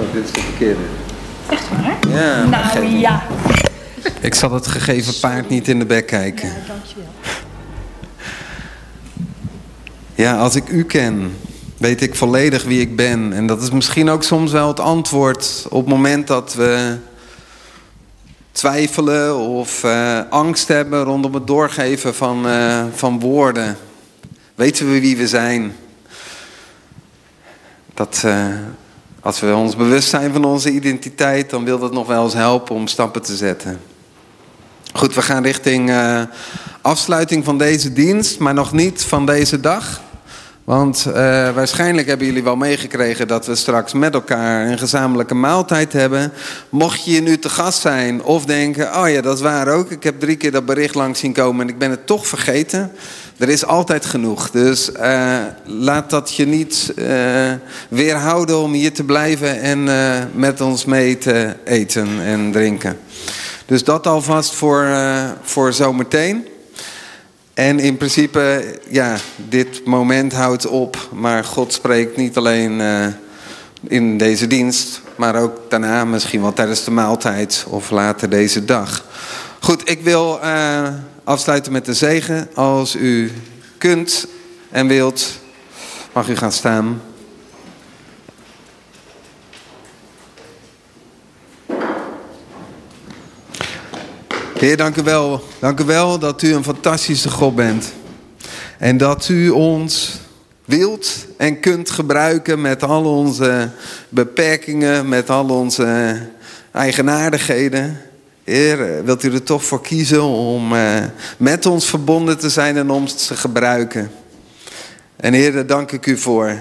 dit is de verkeerde. Echt waar? Ja. Nou ja. Ik zal het gegeven paard niet in de bek kijken. Ja, dankjewel. Ja, als ik u ken, weet ik volledig wie ik ben. En dat is misschien ook soms wel het antwoord op het moment dat we twijfelen of angst hebben rondom het doorgeven van woorden. Weten we wie we zijn? Dat als we ons bewust zijn van onze identiteit, dan wil dat nog wel eens helpen om stappen te zetten. Goed, we gaan richting afsluiting van deze dienst, maar nog niet van deze dag. Want waarschijnlijk hebben jullie wel meegekregen dat we straks met elkaar een gezamenlijke maaltijd hebben. Mocht je hier nu te gast zijn of denken, oh ja, dat is waar ook. Ik heb 3 keer dat bericht langs zien komen en ik ben het toch vergeten. Er is altijd genoeg. Dus laat dat je niet weerhouden om hier te blijven en met ons mee te eten en drinken. Dus dat alvast voor zometeen. En in principe, ja, dit moment houdt op. Maar God spreekt niet alleen in deze dienst, maar ook daarna, misschien wel tijdens de maaltijd of later deze dag. Goed, ik wil afsluiten met de zegen. Als u kunt en wilt, mag u gaan staan. Heer, dank u wel. Dank u wel dat u een fantastische God bent. En dat u ons wilt en kunt gebruiken met al onze beperkingen, met al onze eigenaardigheden. Heer, wilt u er toch voor kiezen om met ons verbonden te zijn en ons te gebruiken. En Heer, daar dank ik u voor.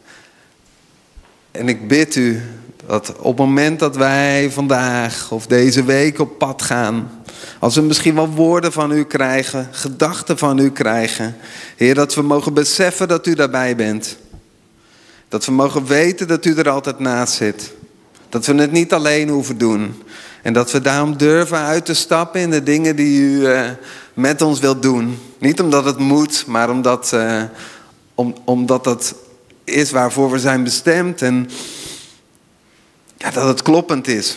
En ik bid u dat op het moment dat wij vandaag of deze week op pad gaan, als we misschien wel woorden van u krijgen, gedachten van u krijgen, Heer, dat we mogen beseffen dat u daarbij bent. Dat we mogen weten dat u er altijd naast zit. Dat we het niet alleen hoeven doen. En dat we daarom durven uit te stappen in de dingen die u met ons wilt doen. Niet omdat het moet, maar omdat dat is waarvoor we zijn bestemd. En ja, dat het kloppend is.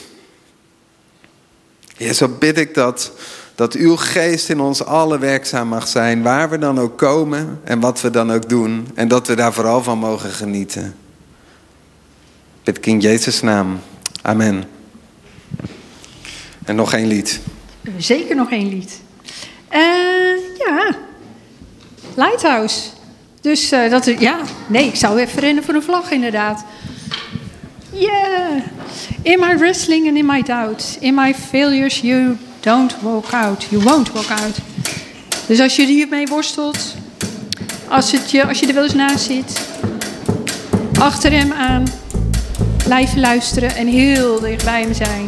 Ja, zo bid ik dat uw geest in ons allen werkzaam mag zijn. Waar we dan ook komen en wat we dan ook doen. En dat we daar vooral van mogen genieten. Bid ik in Jezus' naam. Amen. En nog 1 lied. Zeker nog 1 lied. Ja, Lighthouse. Dus ik zou even rennen voor een vlag inderdaad. Yeah. In my wrestling and in my doubts, in my failures you don't walk out. You won't walk out. Dus als je hiermee worstelt, als je er wel eens naast zit, achter hem aan, blijven luisteren en heel dicht bij hem zijn.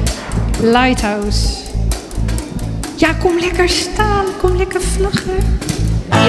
Lighthouse. Ja, kom lekker staan, kom lekker vlaggen.